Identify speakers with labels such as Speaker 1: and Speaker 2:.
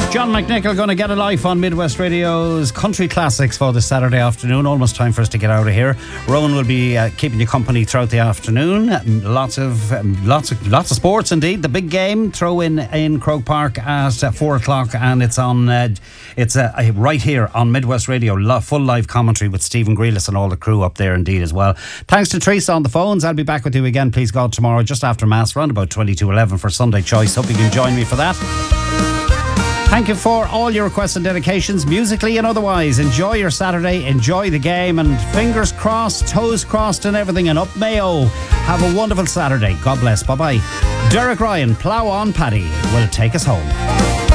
Speaker 1: John McNichol going to get a life on Midwest Radio's Country Classics for this Saturday afternoon. Almost time for us to get out of here. Rowan will be keeping you company throughout the afternoon. Lots of sports indeed. The big game throw in Croke Park at 4 o'clock, and it's on. Right here on Midwest Radio. Full live commentary with Stephen Grealis and all the crew up there indeed as well. Thanks to Teresa on the phones. I'll be back with you again, please God, tomorrow just after Mass, around about 22:11 for Sunday Choice. Hope you can join me for that. Thank you for all your requests and dedications, musically and otherwise. Enjoy your Saturday, enjoy the game, and fingers crossed, toes crossed and everything, and up Mayo. Have a wonderful Saturday. God bless. Bye-bye. Derek Ryan, Plough On Paddy, will take us home.